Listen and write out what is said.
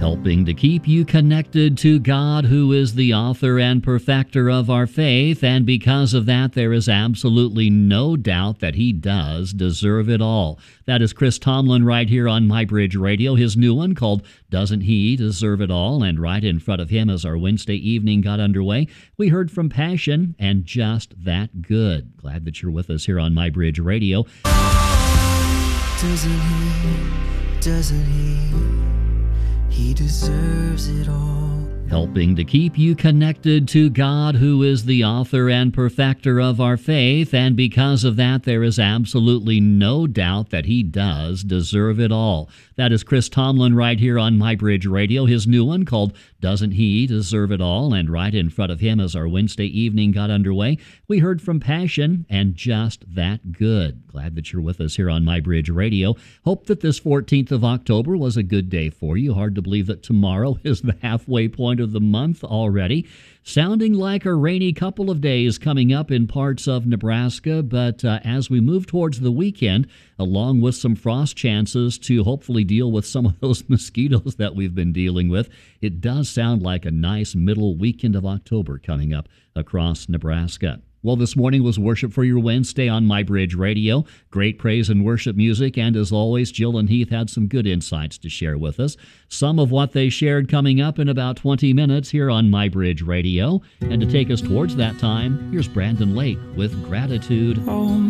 helping to keep you connected to God, who is the author and perfecter of our faith, and because of that, there is absolutely no doubt that He does deserve it all. That is Chris Tomlin right here on MyBridge Radio, his new one called Doesn't He Deserve It All? And right in front of him as our Wednesday evening got underway, we heard from Passion and Just That Good. Glad that you're with us here on MyBridge Radio. Doesn't he deserves it all. Helping to keep you connected to God, who is the author and perfecter of our faith, and because of that, there is absolutely no doubt that He does deserve it all. That is Chris Tomlin right here on MyBridge Radio, his new one called Doesn't He Deserve It All? And right in front of him as our Wednesday evening got underway, we heard from Passion and Just That Good. Glad that you're with us here on MyBridge Radio. Hope that this 14th of October was a good day for you. Hard to believe that tomorrow is the halfway point of the month already. Sounding like a rainy couple of days coming up in parts of Nebraska, but as we move towards the weekend, along with some frost chances to hopefully deal with some of those mosquitoes that we've been dealing with, it does sound like a nice middle weekend of October coming up across Nebraska. Well, this morning was Worship for Your Wednesday on MyBridge Radio. Great praise and worship music, and as always, Jill and Heath had some good insights to share with us. Some of what they shared coming up in about 20 minutes here on MyBridge Radio. And to take us towards that time, here's Brandon Lake with Gratitude. Oh,